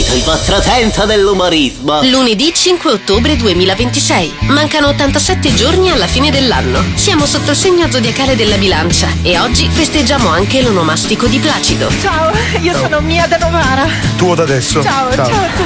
Siete il vostro senso dell'umorismo. Lunedì 5 ottobre 2026. Mancano 87 giorni alla fine dell'anno. Siamo sotto il segno zodiacale della Bilancia e oggi festeggiamo anche l'onomastico di Placido. Ciao, io sono Mia da Novara. Tuo da adesso. Ciao a tutti.